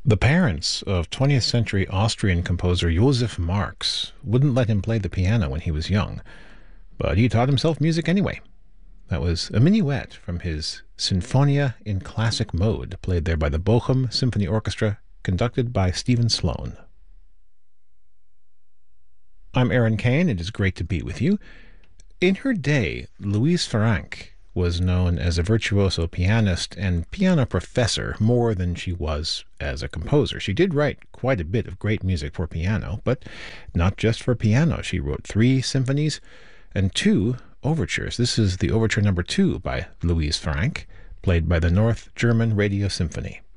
The parents of 20th century Austrian composer Joseph Marx wouldn't let him play the piano when he was young, but he taught himself music anyway. That was a minuet from his Sinfonia in Classic Mode, played there by the Bochum Symphony Orchestra, conducted by Stephen Sloan. I'm Aaron Kane. It is great to be with you. In her day, Louise Farrenc was known as a virtuoso pianist and piano professor more than she was as a composer. She did write quite a bit of great music for piano, but not just for piano. She wrote 3 symphonies and 2 overtures. This is the overture number 2 by Louise Farrenc, played by the North German Radio Symphony.